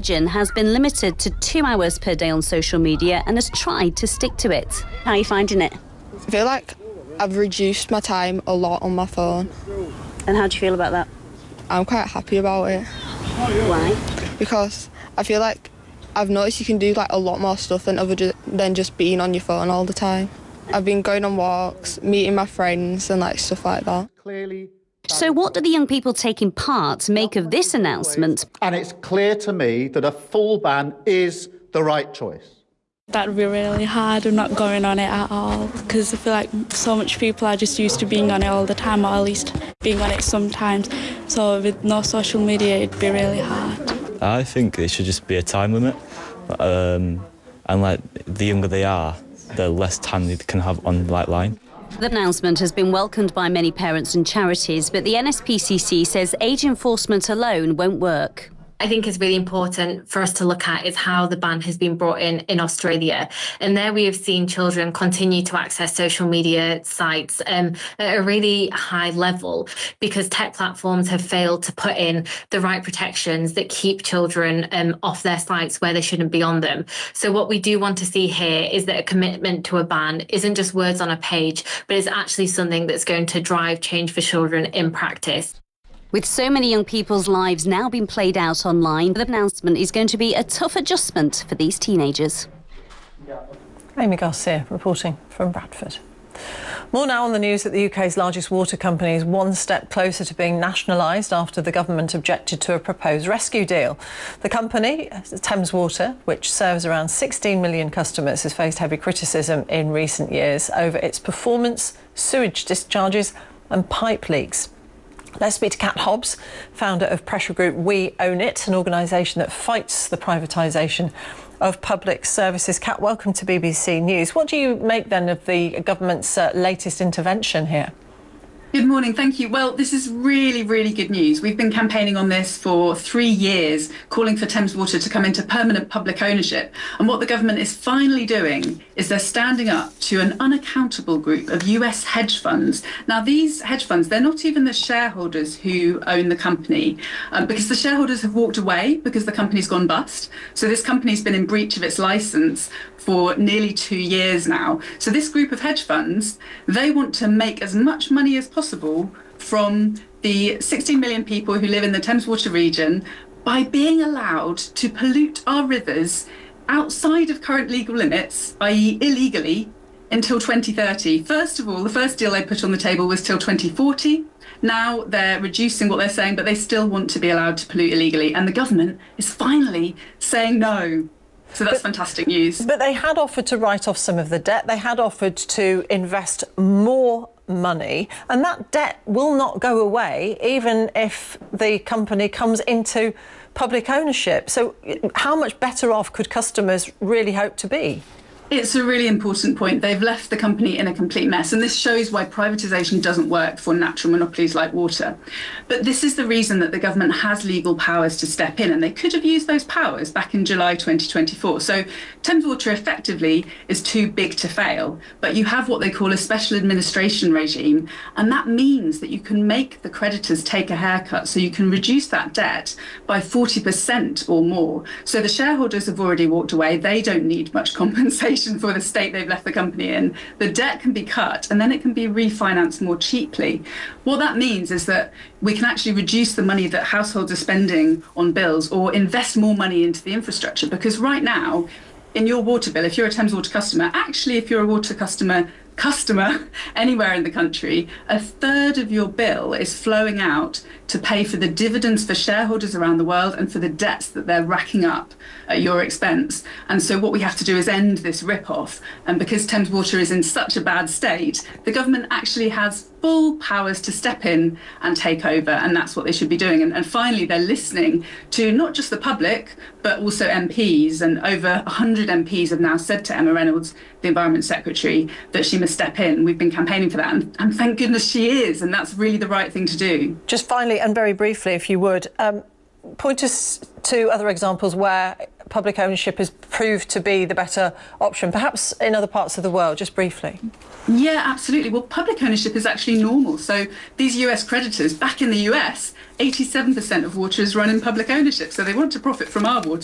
Virgin has been limited to 2 hours per day on social media and has tried to stick to it. How are you finding it? I feel like I've reduced my time a lot on my phone. And how do you feel about that? I'm quite happy about it. Why? Because I feel like I've noticed you can do like a lot more stuff than just being on your phone all the time. I've been going on walks, meeting my friends and like stuff like that. So what do the young people taking part make of this announcement? And it's clear to me that a full ban is the right choice. That'd be really hard. I'm not going on it at all because I feel like so much people are just used to being on it all the time, or at least being on it sometimes. So with no social media, it'd be really hard. I think it should just be a time limit. And like the younger they are, the less time they can have on that line. The announcement has been welcomed by many parents and charities, but the NSPCC says age enforcement alone won't work. I think is really important for us to look at is how the ban has been brought in Australia. And there we have seen children continue to access social media sites at a really high level because tech platforms have failed to put in the right protections that keep children off their sites where they shouldn't be on them. So what we do want to see here is that a commitment to a ban isn't just words on a page, but is actually something that's going to drive change for children in practice. With so many young people's lives now being played out online, the announcement is going to be a tough adjustment for these teenagers. Amy Garcia reporting from Bradford. More now on the news that the UK's largest water company is one step closer to being nationalised after the government objected to a proposed rescue deal. The company, Thames Water, which serves around 16 million customers, has faced heavy criticism in recent years over its performance, sewage discharges and pipe leaks. Let's speak to Kat Hobbs, founder of pressure group We Own It, an organisation that fights the privatisation of public services. Kat, welcome to BBC News. What do you make then of the government's latest intervention here? Good morning, thank you. Well, this is really, really good news. We've been campaigning on this for 3 years, calling for Thames Water to come into permanent public ownership. And what the government is finally doing is they're standing up to an unaccountable group of US hedge funds. Now, these hedge funds, they're not even the shareholders who own the company, because the shareholders have walked away because the company's gone bust. So this company's been in breach of its licence for nearly 2 years now. So this group of hedge funds, they want to make as much money as possible from the 16 million people who live in the Thames Water region by being allowed to pollute our rivers outside of current legal limits, i.e. illegally, until 2030. First of all, the first deal they put on the table was till 2040. Now they're reducing what they're saying, but they still want to be allowed to pollute illegally. And the government is finally saying no. So that's fantastic news. But they had offered to write off some of the debt. They had offered to invest more money, and that debt will not go away even if the company comes into public ownership. So how much better off could customers really hope to be? It's a really important point. They've left the company in a complete mess, and this shows why privatisation doesn't work for natural monopolies like water. But this is the reason that the government has legal powers to step in, and they could have used those powers back in July 2024. So Thames Water effectively is too big to fail, but you have what they call a special administration regime, and that means that you can make the creditors take a haircut, so you can reduce that debt by 40% or more. So the shareholders have already walked away. They don't need much compensation for the state they've left the company in. The debt can be cut and then it can be refinanced more cheaply. What that means is that we can actually reduce the money that households are spending on bills or invest more money into the infrastructure, because right now in your water bill, if you're a Thames Water customer, actually if you're a water customer anywhere in the country, a third of your bill is flowing out to pay for the dividends for shareholders around the world and for the debts that they're racking up at your expense. And so what we have to do is end this rip-off. And because Thames Water is in such a bad state, the government actually has full powers to step in and take over, and that's what they should be doing. And finally, they're listening to not just the public, but also MPs, and over 100 MPs have now said to Emma Reynolds, the Environment Secretary, that she must step in. We've been campaigning for that, and thank goodness she is, and that's really the right thing to do. Just finally, and very briefly, if you would, point us to other examples where public ownership has proved to be the better option, perhaps in other parts of the world, just briefly. Yeah, absolutely. Well, public ownership is actually normal. So these US creditors, back in the US, 87% of water is run in public ownership. So they want to profit from our water.